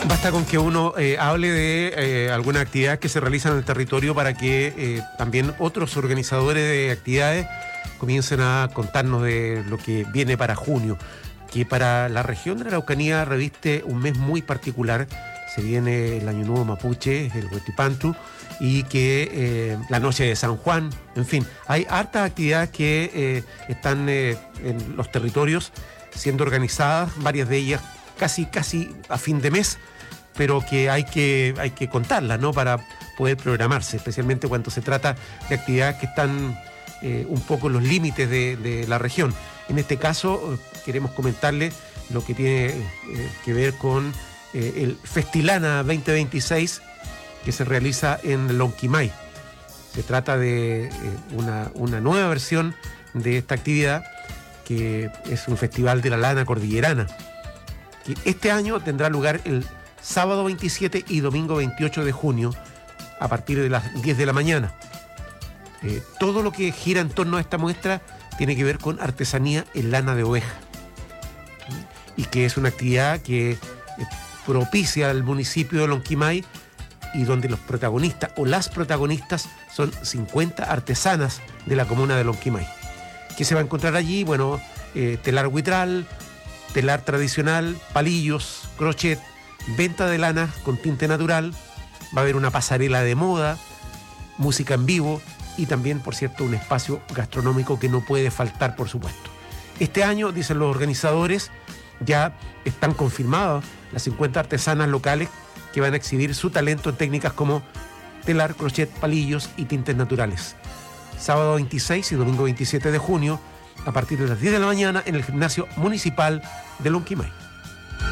Basta con que uno hable de alguna actividad que se realiza en el territorio para que también otros organizadores de actividades comiencen a contarnos de lo que viene para junio, que para la región de la Araucanía reviste un mes muy particular. Se viene el Año Nuevo Mapuche, el Huehuetlipantú, y que la Noche de San Juan, en fin, hay hartas actividades que están en los territorios siendo organizadas, varias de ellas casi a fin de mes, pero que hay que contarlas, ¿no?, para poder programarse, especialmente cuando se trata de actividades que están un poco en los límites de la región. En este caso, queremos comentarles lo que tiene que ver con el Festilana 2026, que se realiza en Lonquimay. Se trata de una nueva versión de esta actividad, que es un festival de la lana cordillerana, que este año tendrá lugar el sábado 27 y domingo 28 de junio a partir de las 10 de la mañana. Todo lo que gira en torno a esta muestra tiene que ver con artesanía en lana de oveja, y que es una actividad que propicia al municipio de Lonquimay y donde los protagonistas o las protagonistas son 50 artesanas de la comuna de Lonquimay. ¿Qué se va a encontrar allí? Bueno, telar huitral, telar tradicional, palillos, crochet, venta de lana con tinte natural, va a haber una pasarela de moda, música en vivo y también, por cierto, un espacio gastronómico que no puede faltar, por supuesto. Este año, dicen los organizadores, ya están confirmadas las 50 artesanas locales que van a exhibir su talento en técnicas como telar, crochet, palillos y tintes naturales. Sábado 26 y domingo 27 de junio, a partir de las 10 de la mañana, en el gimnasio municipal de Lonquimay.